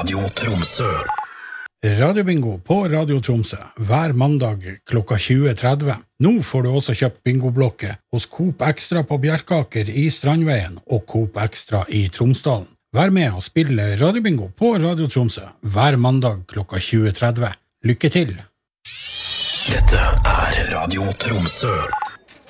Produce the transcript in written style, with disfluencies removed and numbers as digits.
Radio Tromsø. Radiobingo på Radio Tromsø hver mandag klokka 20.30. Nå får du også kjøpt bingoblokke hos Coop Extra på Bjerkaker i Strandveien og Coop Extra i Tromsdalen. Vær med og spille Radiobingo på Radio Tromsø hver mandag klokka 20.30. Lykke til! Dette er Radio Tromsø.